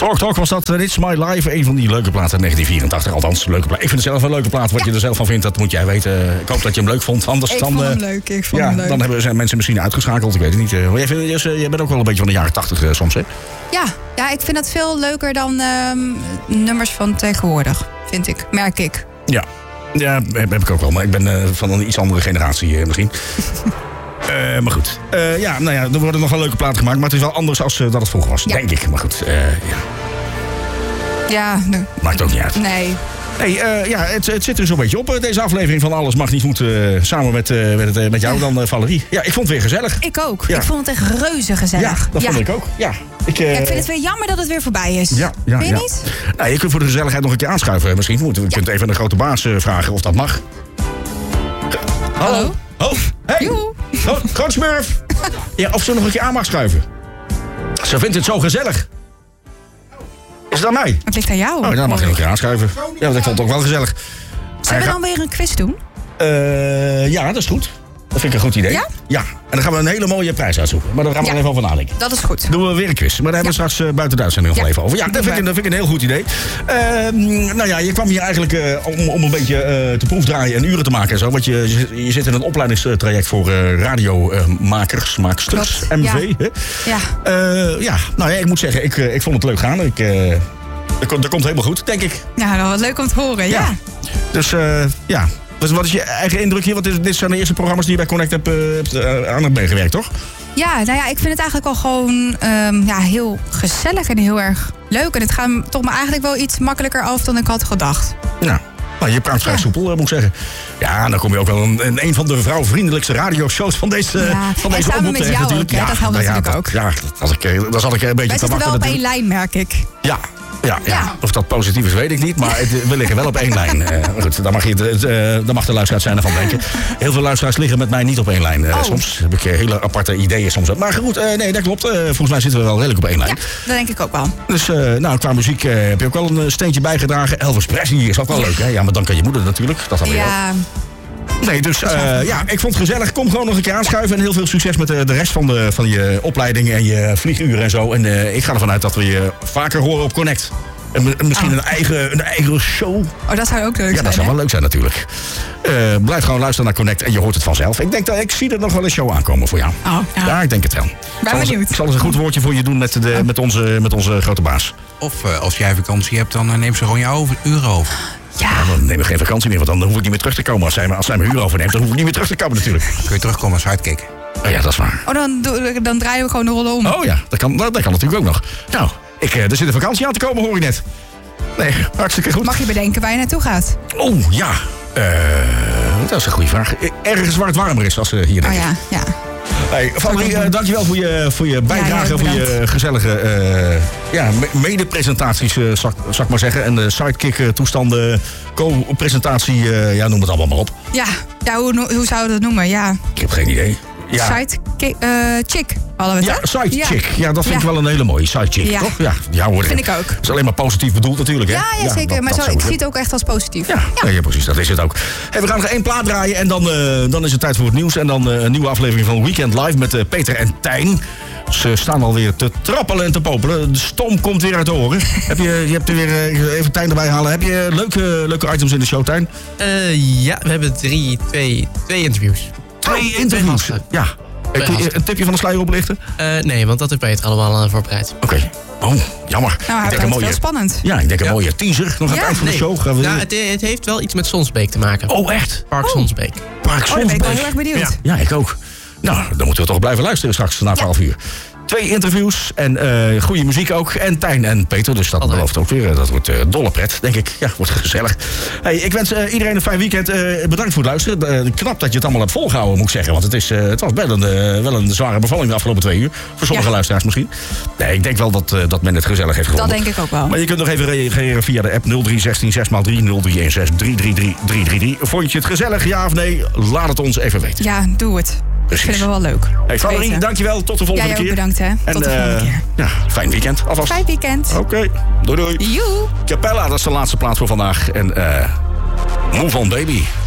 Talk was dat. It's My Life. Een van die leuke platen uit 1984. Althans, leuke plaat. Ik vind het zelf een leuke plaat. Wat je er zelf van vindt, dat moet jij weten. Ik hoop dat je hem leuk vond. Anders ik dan, vond hem leuk. Ik vond hem leuk. Dan zijn mensen misschien uitgeschakeld. Ik weet het niet. Jij bent ook wel een beetje van de jaren 80 soms, hè? Ja, ik vind dat veel leuker dan nummers van tegenwoordig. Vind ik. Merk ik. Ja, heb ik ook wel. Maar ik ben van een iets andere generatie misschien. Maar goed. Er worden nog wel leuke platen gemaakt. Maar het is wel anders als dat het vroeger was. Denk ik. Maar goed. Nee. Maakt ook niet uit. Nee. Hey, het zit er zo'n beetje op. Deze aflevering van Alles Mag Niet Moet. Samen met jou dan, Valerie. Ja, ik vond het weer gezellig. Ik ook. Ja. Ik vond het echt reuze gezellig. Ja, dat vond ik ook. Ja. Ik vind het weer jammer dat het weer voorbij is. Vind je niet? Nou, je kunt voor de gezelligheid nog een keer aanschuiven. Misschien kunt even de grote baas vragen of dat mag. Hallo? Oh, hey! Groot smurf! Ja, of ze nog een keer aan mag schuiven. Ze vindt het zo gezellig. Is het aan mij? Het ligt aan jou. Oh, dan mag je nog een keer aanschuiven. Ja, want ik vond het ook wel gezellig. Zullen we dan weer een quiz doen? Ja, dat is goed. Dat vind ik een goed idee. Ja? En dan gaan we een hele mooie prijs uitzoeken. Maar daar gaan we er even over nadenken. Dat is goed. Doen we weer een quiz. Maar daar hebben we straks buiten de uitzending nog wel even over. Ja, dat vind ik een heel goed idee. Je kwam hier eigenlijk om een beetje te proefdraaien en uren te maken en zo. Want je zit in een opleidingstraject voor radiomakers, maaksters, MV. Ja. Ik moet zeggen, ik vond het leuk gaan. Dat komt helemaal goed, denk ik. Ja, wel wat leuk om te horen, ja. Dus Dus wat is je eigen indruk hier? Want dit zijn de eerste programma's die je bij Connect hebt aan meegewerkt, toch? Ja, ik vind het eigenlijk wel gewoon heel gezellig en heel erg leuk. En het gaat toch maar eigenlijk wel iets makkelijker af dan ik had gedacht. Ja. Nou, je praat vrij soepel, moet ik zeggen. Ja, dan kom je ook wel in een van de vrouwvriendelijkste radioshows van deze van deze samen met jou ook, dat helpt natuurlijk ook. Ja, daar zat ik een beetje te wachten. Wij zitten wel op één lijn, merk ik. Ja. Of dat positief is, weet ik niet. Maar we liggen wel op één lijn. Goed, daar mag de luisteraar zijn ervan denken. Heel veel luisteraars liggen met mij niet op één lijn. Soms heb ik hele aparte ideeën soms. Maar goed, nee, dat klopt. Volgens mij zitten we wel redelijk op één lijn. Ja, dat denk ik ook wel. Dus qua muziek heb je ook wel een steentje bijgedragen. Elvis Presley is ook wel leuk, hè? Ja, maar dan kan je moeder natuurlijk. Dat dan weer ook. Nee, dus ik vond het gezellig. Kom gewoon nog een keer aanschuiven. En heel veel succes met de rest van je opleiding en je vlieguren en zo. En ik ga ervan uit dat we je vaker horen op Connect. En misschien een eigen show. Oh, dat zou ook leuk zijn. Ja, dat zou wel leuk zijn natuurlijk. Blijf gewoon luisteren naar Connect en je hoort het vanzelf. Ik zie er nog wel een show aankomen voor jou. Ja, ik denk het wel. Ben benieuwd. Ik zal eens een goed woordje voor je doen met onze grote baas. Of als jij vakantie hebt, dan neemt ze gewoon jouw uren over. Ja, dan nemen we geen vakantie meer, want dan hoef ik niet meer terug te komen. Als zij mijn huur overneemt, dan hoef ik niet meer terug te komen natuurlijk. Kun je terugkomen als sidekick? Oh ja, dat is waar. Oh, dan draaien we gewoon de rollen om. Oh ja, dat kan natuurlijk ook nog. Nou, er zit een vakantie aan te komen, hoor je net. Nee, hartstikke goed. Mag je bedenken waar je naartoe gaat? Oh, ja. Dat is een goede vraag. Ergens waar het warmer is als hier denken. Oh ja. Hey, Valerie, dankjewel voor je bijdrage, voor je gezellige mede-presentaties, zal ik maar zeggen. En de sidekick-toestanden, co-presentatie, noem het allemaal maar op. Ja, hoe zou je dat noemen? Ja. Ik heb geen idee. Ja. Sidechick hadden we het, hè? Sidechick. Ja, dat vind ik wel een hele mooie. Sidechick, toch? Ja, hoor. Vind ik ook. Dat is alleen maar positief bedoeld natuurlijk, hè? Ja, zeker. Maar ik zie het ook echt als positief. Ja, precies. Dat is het ook. Hey, we gaan nog 1 plaat draaien en dan is het tijd voor het nieuws. En dan een nieuwe aflevering van Weekend Live met Peter en Tijn. Ze staan alweer te trappelen en te popelen. De stoom komt weer uit de oren. Je hebt er weer even Tijn erbij halen. Heb je leuke items in de show, Tijn? Ja, we hebben twee interviews. 2 interviews? Ja. Kun je een tipje van de sluier oplichten? Nee, want dat heeft Peter allemaal voorbereid. Oké. Oh, jammer. Nou, hij vindt het wel spannend. Ja, ik denk een mooie teaser. Nog aan het eind van de show. Het heeft wel iets met Sonsbeek te maken. Oh, echt? Park Sonsbeek. Park Sonsbeek. Dan ben ik wel heel erg benieuwd. Ja, ik ook. Nou, dan moeten we toch blijven luisteren straks na 12 uur. 2 interviews en goede muziek ook. En Tijn en Peter, dus dat belooft ook weer. Dat wordt dolle pret, denk ik. Ja, wordt gezellig. Hey, ik wens iedereen een fijn weekend. Bedankt voor het luisteren. Knap dat je het allemaal hebt volgehouden, moet ik zeggen. Want het was wel een zware bevalling de afgelopen 2 uur. Voor sommige luisteraars misschien. Nee, ik denk wel dat men het gezellig heeft gevonden. Dat denk ik ook wel. Maar je kunt nog even reageren via de app 0316 6x3 0316 333 333. Vond je het gezellig, ja of nee? Laat het ons even weten. Ja, doe het. Precies. Vinden we wel leuk. Hey, Valerie, dankjewel. Tot de volgende keer. Jij ook bedankt, hè. Tot de volgende keer. Ja, fijn weekend alvast. Fijn weekend. Oké, doei. Joe. Capella, dat is de laatste plaats voor vandaag. En Move On Baby.